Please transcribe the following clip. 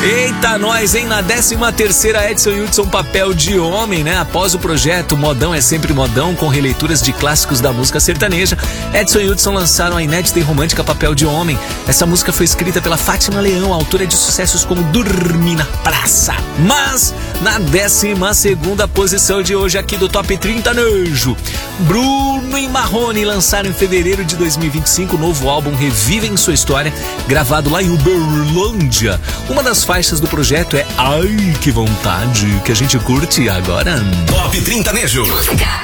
Eita, nós, hein? Na 13ª, Edson e Hudson, Papel de Homem, né? Após o projeto Modão é Sempre Modão, com releituras de clássicos da música sertaneja, Edson e Hudson lançaram a inédita e romântica Papel de Homem. Essa música foi escrita pela Fátima Leão, autora de sucessos como Dormir na Praça. Mas, na 12ª posição de hoje aqui do Top 30 Nejo, Bruno e Marrone lançaram em fevereiro de 2025 o novo álbum Revivem Sua História, gravado lá em Uberlândia. Uma das faixas do projeto é Ai, Que Vontade, que a gente curte agora. Top 30 Nejo.